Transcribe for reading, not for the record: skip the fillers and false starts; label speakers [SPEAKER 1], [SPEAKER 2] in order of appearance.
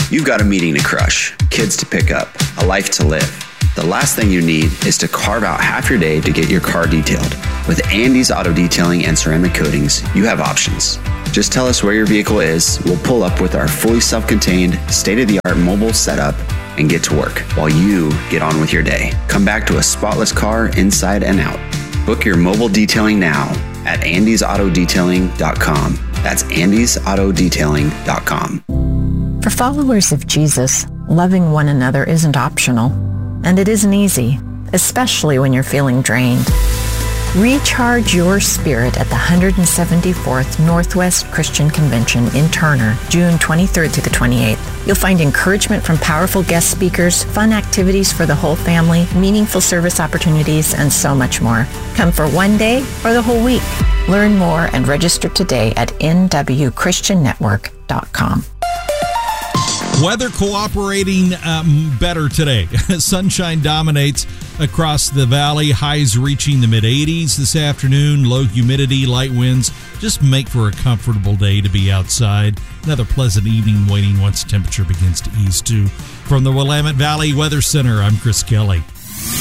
[SPEAKER 1] You've got a meeting to crush, kids to pick up, a life to live. The last thing you need is to carve out half your day to get your car detailed. With Andy's Auto Detailing and Ceramic Coatings, you have options. Just tell us where your vehicle is, we'll pull up with our fully self-contained, state-of-the-art mobile setup and get to work while you get on with your day. Come back to a spotless car inside and out. Book your mobile detailing now at andysautodetailing.com. That's andysautodetailing.com.
[SPEAKER 2] For followers of Jesus, loving one another isn't optional, and it isn't easy, especially when you're feeling drained. Recharge your spirit at the 174th Northwest Christian Convention in Turner, June 23rd through the 28th. You'll find encouragement from powerful guest speakers, fun activities for the whole family, meaningful service opportunities, and so much more. Come for one day or the whole week. Learn more and register today at nwchristiannetwork.com.
[SPEAKER 3] Weather cooperating better today. Sunshine dominates across the valley. Highs reaching the mid-80s this afternoon. Low humidity, light winds. Just make for a comfortable day to be outside. Another pleasant evening waiting once temperature begins to ease too. From the Willamette Valley Weather Center, I'm Chris Kelly.